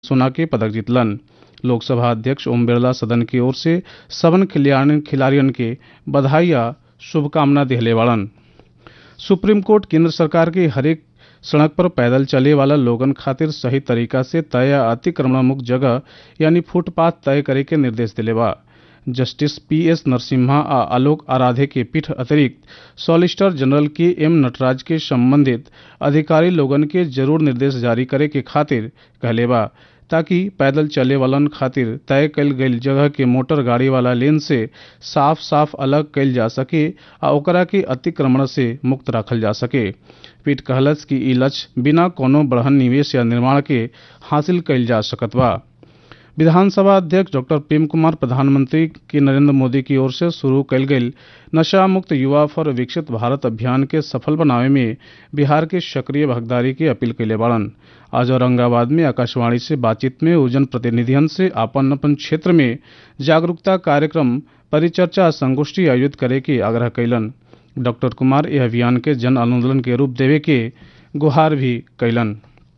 सोना के पदक जीतलन। लोकसभा अध्यक्ष ओम बिरला सदन की ओर से सबन खिलाड़ियन के बधाई आ शुभकामना दिहले बाड़न। सुप्रीम कोर्ट केंद्र सरकार के हरेक सड़क पर पैदल चले वाला लोगन खातिर सही तरीका से तय या अतिक्रमण मुक्त जगह यानी फुटपाथ तय करे के निर्देश दिले बा। जस्टिस पीएस नरसिम्हा आ आलोक आराधे के पीठ अतिरिक्त सॉलिसिटर जनरल के एम नटराज के संबंधित अधिकारी लोगन के जरूर निर्देश जारी करे के खातिर कहले बा, ताकि पैदल चले वालन खातिर तय कल गई जगह के मोटर गाड़ी वाला लेन से साफ साफ अलग कल जा सके आ ओकरा के अतिक्रमण से मुक्त रखल जा सके। पीठ कहलस कि ई लक्ष्य बिना कोनो बढ़न निवेश या निर्माण के हासिल कल जा सकत बा। विधानसभा अध्यक्ष डॉक्टर प्रेम कुमार प्रधानमंत्री के नरेंद्र मोदी की ओर से शुरू कल गई नशा मुक्त युवा फॉर विकसित भारत अभियान के सफल बनावे में बिहार के सक्रिय भागीदारी की अपील कैले बाड़न। आज औरंगाबाद में आकाशवाणी से बातचीत में जन प्रतिनिधियन से अपन अपन क्षेत्र में जागरूकता कार्यक्रम परिचर्चा संगोष्ठी आयोजित करे के आग्रह कैलन। डॉक्टर कुमार यह अभियान के जन आंदोलन के रूप देवे के गुहार भी कैलन।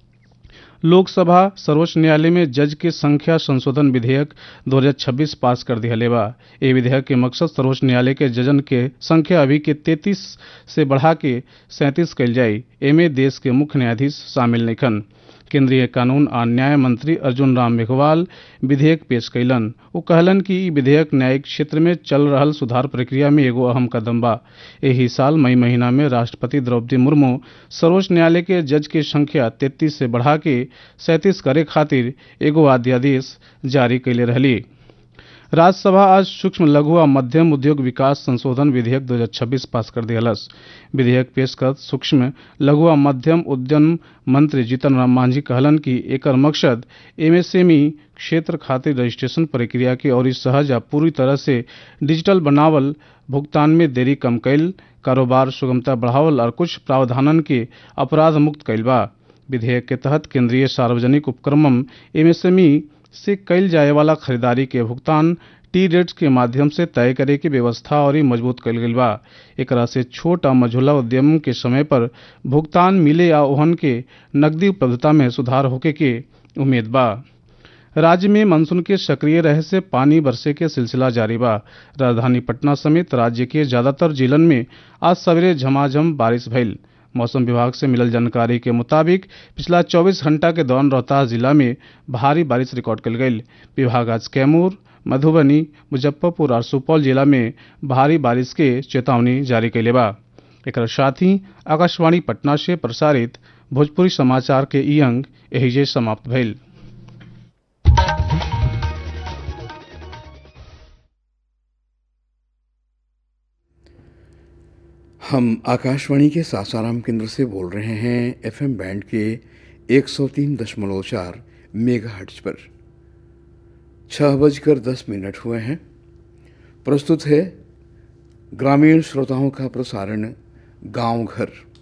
लोकसभा सर्वोच्च न्यायालय में जज के संख्या संशोधन विधेयक 2026 पास कर दिया बा। ये विधेयक के मकसद सर्वोच्च न्यायालय के जजन के संख्या अभी के 33 से बढ़ा के 37 कल जाये। एमे देश के मुख्य न्यायाधीश शामिल नइखन। केंद्रीय कानून और न्याय मंत्री अर्जुन राम मेघवाल विधेयक पेश कैलन। वो कहलन कि ई विधेयक न्यायिक क्षेत्र में चल रहल सुधार प्रक्रिया में एगो अहम कदम बा। यही साल मई महीना में राष्ट्रपति द्रौपदी मुर्मू सर्वोच्च न्यायालय के जज के संख्या 33 से बढ़ा के 37 करे खातिर एगो अध्यादेश जारी कैले रहली। राज्यसभा आज सूक्ष्म लघु और मध्यम उद्योग विकास संशोधन विधेयक 2026 पास कर दिहलस। विधेयक पेश कर सूक्ष्म लघु और मध्यम उद्यम मंत्री जीतन राम मांझी कहलन कि एकर मकसद एमएसएमई क्षेत्र खातिर रजिस्ट्रेशन प्रक्रिया के और सहज आ पूरी तरह से डिजिटल बनावल, भुगतान में देरी कम कैल, कारोबार सुगमता बढ़ावल और कुछ प्रावधानन के अपराध मुक्त कैल बा। विधेयक के तहत केंद्रीय सार्वजनिक उपक्रम एमएसएमई से कैल जाए वाला खरीदारी के भुगतान टी रेट्स के माध्यम से तय करे के व्यवस्था और मजबूत कैल गई बा। एकरा से छोट और मझोला उद्यम के समय पर भुगतान मिले या ओहन के नकदी उपलब्धता में सुधार होके के उम्मीद बा। राज्य में मानसून के सक्रिय रहे से पानी बरसे के सिलसिला जारी बा। राजधानी पटना समेत राज्य के ज्यादातर जिलन में आज सवेरे झमाझम बारिश भइल। मौसम विभाग से मिलल जानकारी के मुताबिक पिछला 24 घंटा के दौरान रोहतास जिला में भारी बारिश रिकॉर्ड कल गई। विभाग आज कैमूर, मधुबनी, मुजफ्फरपुर और सुपौल जिला में भारी बारिश के चेतावनी जारी कैले बा। एकर साथ ही आकाशवाणी पटना से प्रसारित भोजपुरी समाचार के ई अंक एहिजे समाप्त भइल। हम आकाशवाणी के सासाराम केंद्र से बोल रहे हैं एफएम बैंड के 103.4 मेगाहर्ट्ज पर। 6:10 हुए हैं। प्रस्तुत है ग्रामीण श्रोताओं का प्रसारण गांव घर।